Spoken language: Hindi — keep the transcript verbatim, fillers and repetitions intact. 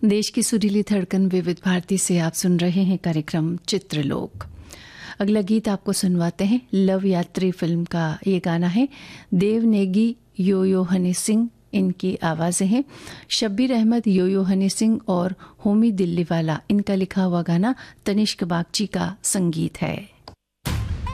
देश की सुरीली धड़कन विविध भारती से आप सुन रहे हैं कार्यक्रम चित्रलोक। अगला गीत आपको सुनवाते हैं। लव यात्री फिल्म का ये गाना है। देव नेगी, यो यो हनी सिंह इनकी आवाज़ें हैं। शब्बीर अहमद, यो यो हनी सिंह और होमी दिल्लीवाला इनका लिखा हुआ गाना तनिष्क बागची का संगीत है।